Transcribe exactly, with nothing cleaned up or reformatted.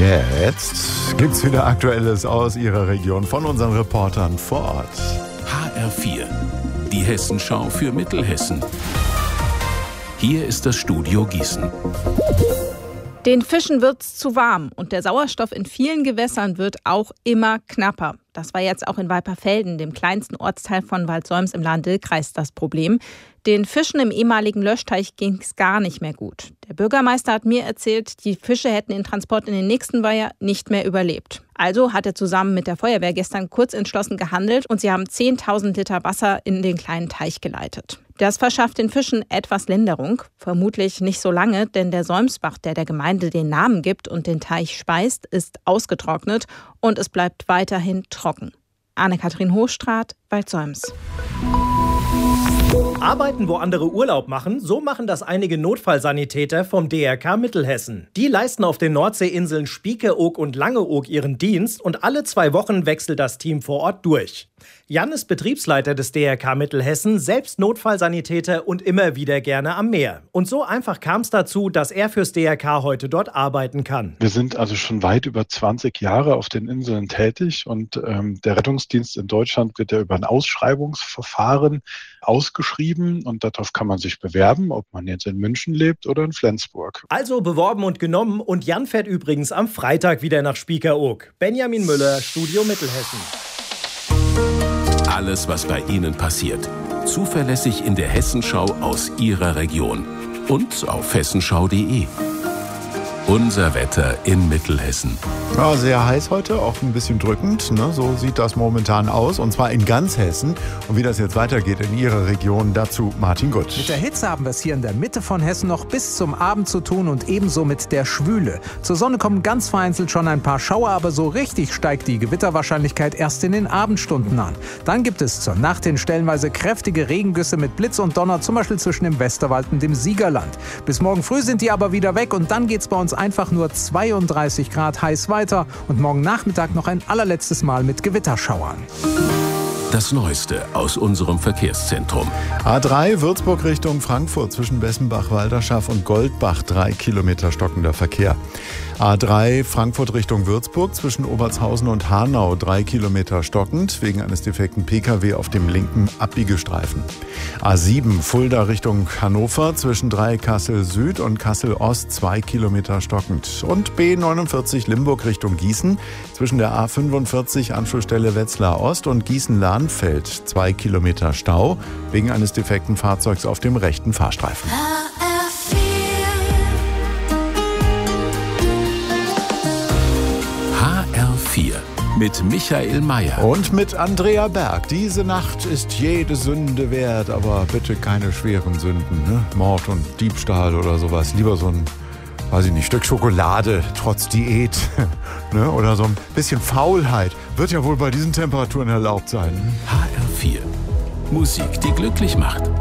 Jetzt gibt's wieder Aktuelles aus Ihrer Region von unseren Reportern vor Ort. H R vier, die Hessenschau für Mittelhessen. Hier ist das Studio Gießen. Den Fischen wird's zu warm und der Sauerstoff in vielen Gewässern wird auch immer knapper. Das war jetzt auch in Weiperfelden, dem kleinsten Ortsteil von Waldsolms im Lahn-Dill-Kreis, das Problem. Den Fischen im ehemaligen Löschteich ging's gar nicht mehr gut. Der Bürgermeister hat mir erzählt, die Fische hätten den Transport in den nächsten Weiher nicht mehr überlebt. Also hat er zusammen mit der Feuerwehr gestern kurz entschlossen gehandelt und sie haben zehntausend Liter Wasser in den kleinen Teich geleitet. Das verschafft den Fischen etwas Linderung, vermutlich nicht so lange, denn der Solmsbach, der der Gemeinde den Namen gibt und den Teich speist, ist ausgetrocknet und es bleibt weiterhin trocken. Anne-Kathrin Hochstraat, Waldsolms. Arbeiten, wo andere Urlaub machen, so machen das einige Notfallsanitäter vom D R K Mittelhessen. Die leisten auf den Nordseeinseln Spiekeroog und Langeoog ihren Dienst und alle zwei Wochen wechselt das Team vor Ort durch. Jan ist Betriebsleiter des D R K Mittelhessen, selbst Notfallsanitäter und immer wieder gerne am Meer. Und so einfach kam es dazu, dass er fürs D R K heute dort arbeiten kann. Wir sind also schon weit über zwanzig Jahre auf den Inseln tätig und ähm, der Rettungsdienst in Deutschland wird ja über ein Ausschreibungsverfahren ausgeschrieben und darauf kann man sich bewerben, ob man jetzt in München lebt oder in Flensburg. Also beworben und genommen und Jan fährt übrigens am Freitag wieder nach Spiekeroog. Benjamin Müller, Studio Mittelhessen. Alles, was bei Ihnen passiert, zuverlässig in der Hessenschau aus Ihrer Region und auf hessenschau punkt de. Unser Wetter in Mittelhessen. Ja, sehr heiß heute, auch ein bisschen drückend. Ne? So sieht das momentan aus. Und zwar in ganz Hessen. Und wie das jetzt weitergeht in Ihrer Region, dazu Martin Gutt. Mit der Hitze haben wir es hier in der Mitte von Hessen noch bis zum Abend zu tun und ebenso mit der Schwüle. Zur Sonne kommen ganz vereinzelt schon ein paar Schauer, aber so richtig steigt die Gewitterwahrscheinlichkeit erst in den Abendstunden an. Dann gibt es zur Nacht hin stellenweise kräftige Regengüsse mit Blitz und Donner, zum Beispiel zwischen dem Westerwald und dem Siegerland. Bis morgen früh sind die aber wieder weg und dann geht es bei uns einfach nur zweiunddreißig Grad heiß weiter und morgen Nachmittag noch ein allerletztes Mal mit Gewitterschauern. Das Neueste aus unserem Verkehrszentrum. A drei Würzburg Richtung Frankfurt zwischen Bessenbach, Walderschaff und Goldbach, drei Kilometer stockender Verkehr. A drei Frankfurt Richtung Würzburg zwischen Obertshausen und Hanau, drei Kilometer stockend, wegen eines defekten P K W auf dem linken Abbiegestreifen. A sieben Fulda Richtung Hannover zwischen Dreieckhassel Süd und Kassel Ost, zwei Kilometer stockend. Und B neunundvierzig Limburg Richtung Gießen zwischen der A fünfundvierzig Anschlussstelle Wetzlar Ost und Gießen-Lahnfeld, zwei Kilometer Stau, wegen eines defekten Fahrzeugs auf dem rechten Fahrstreifen. H R vier mit Michael Mayer. Und mit Andrea Berg. Diese Nacht ist jede Sünde wert, aber bitte keine schweren Sünden. Ne? Mord und Diebstahl oder sowas. Lieber so ein, weiß ich nicht, Stück Schokolade trotz Diät. Ne? Oder so ein bisschen Faulheit. Wird ja wohl bei diesen Temperaturen erlaubt sein. H R vier. Musik, die glücklich macht.